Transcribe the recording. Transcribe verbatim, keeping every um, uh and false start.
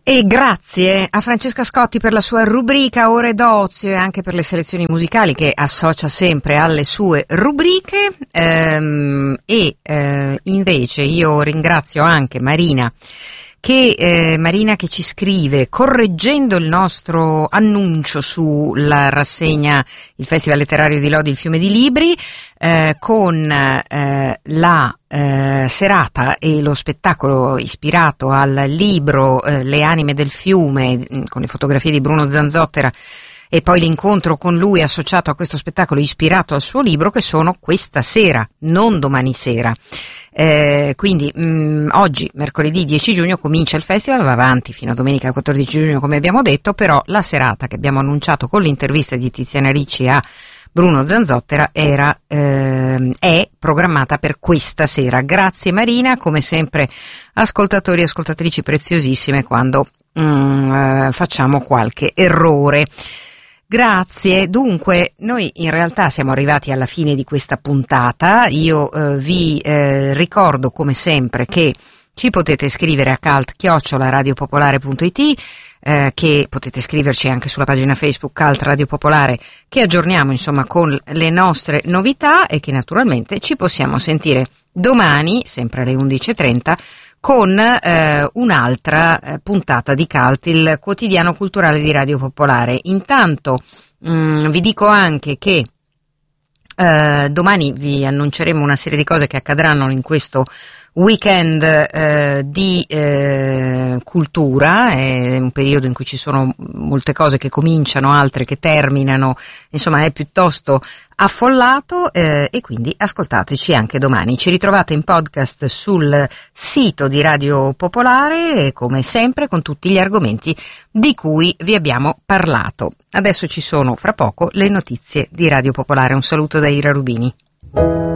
E grazie a Francesca Scotti per la sua rubrica Ore d'Ozio e anche per le selezioni musicali che associa sempre alle sue rubriche. Ehm, e eh, invece io ringrazio anche Marina che eh, Marina che ci scrive correggendo il nostro annuncio sulla rassegna il Festival Letterario di Lodi, il Fiume di Libri, eh, con eh, la eh, serata e lo spettacolo ispirato al libro eh, Le anime del fiume, con le fotografie di Bruno Zanzottera, e poi l'incontro con lui associato a questo spettacolo ispirato al suo libro, che sono questa sera, non domani sera. Eh, quindi mh, oggi, mercoledì dieci giugno, comincia il festival, va avanti fino a domenica quattordici giugno come abbiamo detto, però la serata che abbiamo annunciato con l'intervista di Tiziana Ricci a Bruno Zanzottera era, eh, è programmata per questa sera. Grazie Marina, come sempre ascoltatori e ascoltatrici preziosissime quando mh, eh, facciamo qualche errore. Grazie. Dunque, noi in realtà siamo arrivati alla fine di questa puntata. Io eh, vi eh, ricordo come sempre che ci potete scrivere a cult chiocciola radiopopolare punto it, eh, che potete scriverci anche sulla pagina Facebook Cult Radio Popolare, che aggiorniamo insomma con le nostre novità, e che naturalmente ci possiamo sentire domani, sempre alle undici e trenta, con eh, un'altra eh, puntata di Cult, il quotidiano culturale di Radio Popolare. Intanto mh, vi dico anche che eh, domani vi annunceremo una serie di cose che accadranno in questo weekend eh, di eh, cultura. È un periodo in cui ci sono molte cose che cominciano, altre che terminano, insomma è piuttosto affollato, eh, e quindi ascoltateci anche domani. Ci ritrovate in podcast sul sito di Radio Popolare, come sempre con tutti gli argomenti di cui vi abbiamo parlato. Adesso ci sono fra poco le notizie di Radio Popolare. Un saluto da Ira Rubini.